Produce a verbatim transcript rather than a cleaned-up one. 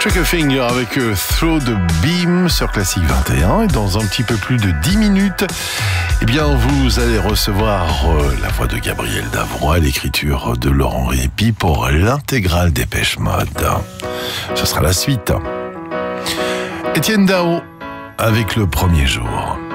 Triggerfinger avec euh, Throw the Beam sur Classique vingt et un. Et dans un petit peu plus de dix minutes, eh bien, vous allez recevoir euh, la voix de Gabriel Davroy, l'écriture de Laurent Répy pour l'intégrale Dépêche Mode. Ce sera la suite. Étienne Dao avec Le Premier Jour.